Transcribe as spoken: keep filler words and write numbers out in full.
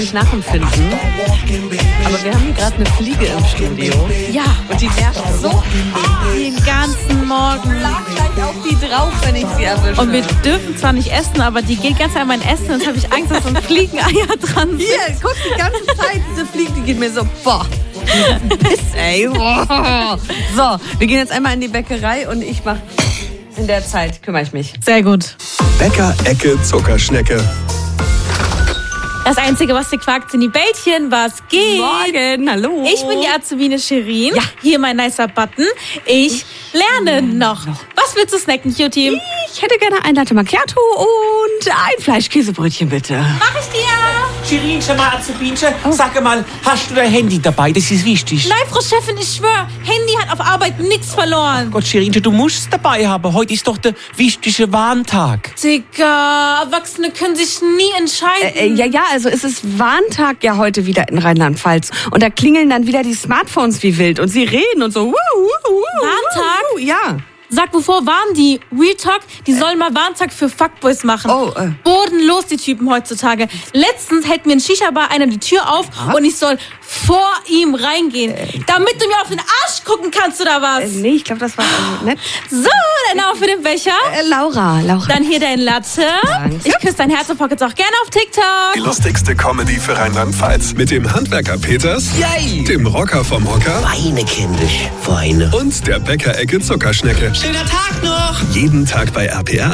nicht nachempfinden. Aber wir haben hier gerade eine Fliege im Studio. Ja. Und die nervt so Den ganzen Morgen. gleich auf die drauf, wenn ich sie erwische. Und wir dürfen zwar nicht essen, aber die geht ganz an mein Essen. Jetzt habe ich Angst, dass so ein Fliegeneier dran sind. Hier, guck die ganze Zeit, diese Fliege, die geht mir so, boah. Piss, ey. Boah. So, wir gehen jetzt einmal in die Bäckerei und ich mach in der Zeit, kümmere ich mich. Sehr gut. Bäcker-Ecke Zuckerschnecke. Das Einzige, was dir quakt, sind die Bällchen. Was geht? Morgen, hallo. Ich bin die Azubine Shirin. Ja. Hier mein nicer Button. Ich lerne noch. Was willst du snacken, Cutie? Ich hätte gerne ein Latte Macchiato und ein Fleischkäsebrötchen, bitte. Mach ich dir. Shirinchen, mal Azubinchen, sag mal, hast du dein Handy dabei? Das ist wichtig. Nein, Frau Chefin, ich schwöre, Handy hat auf Arbeit nichts verloren. Gott, Shirinchen, du musst es dabei haben. Heute ist doch der wichtige Warntag. Digga, Erwachsene können sich nie entscheiden. Äh, ja, ja, also es ist Warntag ja heute wieder in Rheinland-Pfalz. Und da klingeln dann wieder die Smartphones wie wild. Und sie reden und so. Wuh, wuh, wuh, Warntag? wuh, ja. Sag, wovor waren die? Real Talk, die sollen mal Warntag für Fuckboys machen. Oh, äh. Bodenlos, die Typen heutzutage. Letztens hält mir ein Shisha-Bar einer die Tür auf und ich soll vor ihm reingehen. Damit du mir auf den Arsch gucken kannst, oder was? Äh, nee, ich glaube, das war also nett. So, dann auch für den Becher. Äh, Laura, Laura. Dann hier dein Latte. Danke. Ich küsse dein Herz und pockets auch gerne auf TikTok. Die lustigste Comedy für Rheinland-Pfalz. Mit dem Handwerker Peters, Yay! dem Rocker vom Hocker Feine kindisch, feine. und der Bäcker-Ecke Zuckerschnecke. Schöner Tag noch! Jeden Tag bei R P R